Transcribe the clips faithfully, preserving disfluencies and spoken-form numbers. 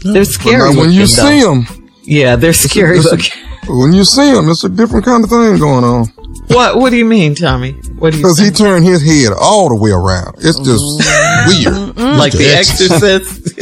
They're scary. Now, when you see them, yeah, they're scary looking. When you see them, it's a different kind of thing going on. What? What do you mean, Tommy? What do you? Because he turned his head all the way around. It's just mm. weird, like The Exorcist.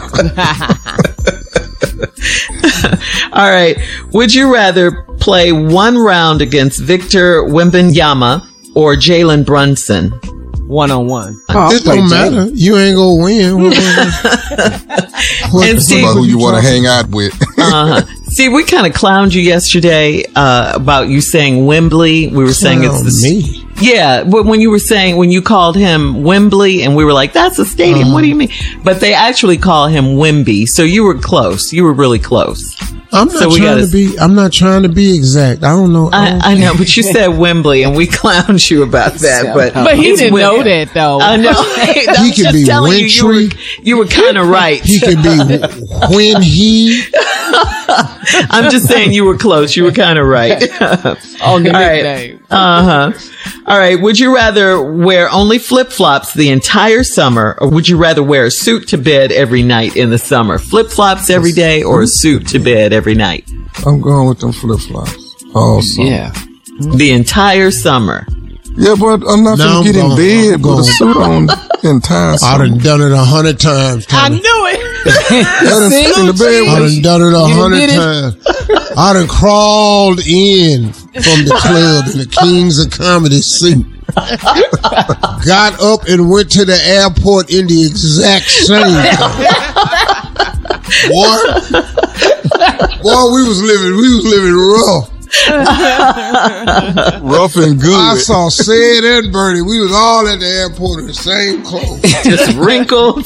All right. Would you rather play one round against Victor Wembanyama or Jalen Brunson? One on one. Oh, it don't matter. You ain't gonna win. What, and Steve, about who you want to hang out with. uh-huh. See, we kind of clowned you yesterday uh, about you saying Wembley. We were saying Clown it's the me. Yeah, but when you were saying when you called him Wembley, and we were like, "That's a stadium." Uh-huh. What do you mean? But they actually call him Wemby. So you were close. You were really close. I'm not so trying gotta, to be. I'm not trying to be exact. I don't know. I, I, I know, but you said Wembley, and we clowned you about that. But but he didn't Wembley. know that though. I know. He can be Wintry. You, you were, you were kind of right. He can be when he. I'm just saying you were close. You were kind of right. On the nickname. Right. Uh huh. All right. Would you rather wear only flip flops the entire summer, or would you rather wear a suit to bed every night in the summer? Flip flops every day, or a suit to bed every night? I'm going with them flip flops. All summer. Yeah. The entire summer. Yeah, but I'm not going to get in bed with a suit on the entire summer. I done done it a hundred times. Tommy. I knew it. I done sit in the bed I done done it a hundred times. I done crawled in from the club in the Kings of Comedy suit. Got up and went to the airport in the exact same Boy, boy, we was living, we was living rough. Rough and good. I saw Sid and Bernie. We was all at the airport in the same clothes. Just wrinkled.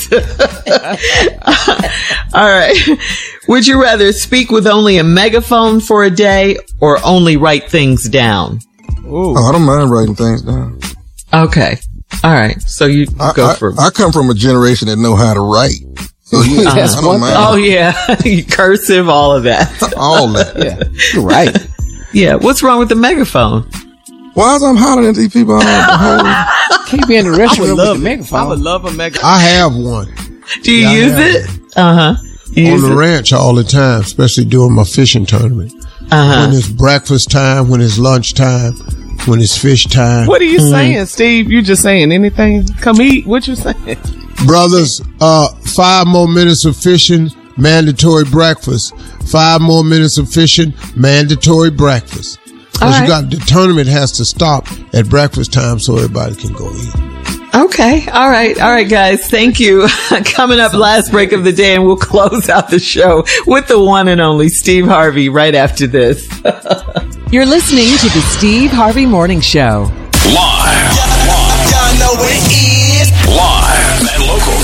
All right. Would you rather speak with only a megaphone for a day or only write things down? Ooh. Oh, I don't mind writing things down. Okay. All right. So you I, go I, for I come from a generation that know how to write. So yeah, uh, I don't mind. Oh, yeah. Cursive, all of that. All that. Yeah. You're right. Yeah. What's wrong with the megaphone? Why is I'm hollering at these people all the whole... Can't be in the restroom with the megaphone. I would love a megaphone. I have one. Do you yeah, use it? Uh-huh. You On the it? ranch all the time, especially during my fishing tournament. Uh-huh. When it's breakfast time, when it's lunch time, when it's fish time. What are you mm-hmm. saying, Steve? You just saying anything? Come eat. What you saying? Brothers, uh, five more minutes of fishing, mandatory breakfast. Five more minutes of fishing, mandatory breakfast. Because right. you got the tournament has to stop at breakfast time so everybody can go eat. Okay. All right. All right, guys. Thank you. Coming up, last break of the day, and we'll close out the show with the one and only Steve Harvey right after this. You're listening to the Steve Harvey Morning Show. Live